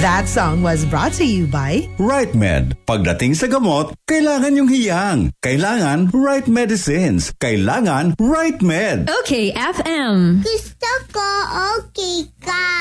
That song was brought to you by Right Med. Pagdating sa gamot, kailangan yung hiyang. Kailangan right medicines. Kailangan Right Med. Okay, FM. Gusto ko okay ka.